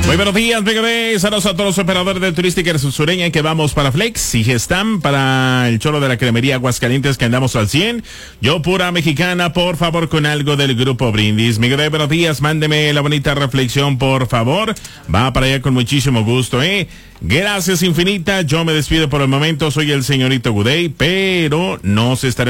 Muy buenos días, Megabé. Saludos a todos los operadores de Turística Sureña que vamos para Flex y Gestam, para el Cholo de la Cremería Aguascalientes que andamos al 100. Yo pura mexicana, por favor, con algo del Grupo Brindis. Megabé, buenos días, mándeme la bonita reflexión, por favor. Va para allá con muchísimo gusto, Gracias infinita. Yo me despido por el momento. Soy el señorito Gudey, pero no se estará